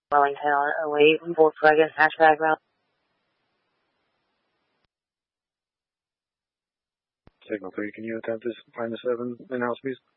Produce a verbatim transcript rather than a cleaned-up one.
Wellington on oh eight, Volkswagen hatchback route. Signal three, can you attempt this minus seven in-house, please?